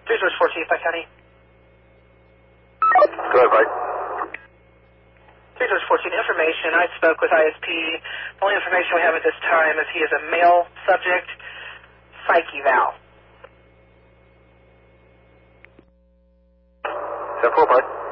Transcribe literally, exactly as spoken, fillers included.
three George four, Chief, Pike County. Go ahead, Mike. three George four, Chief, information. I spoke with I S P. The only information we have at this time is he is a male subject, psych eval. ten four, Mike.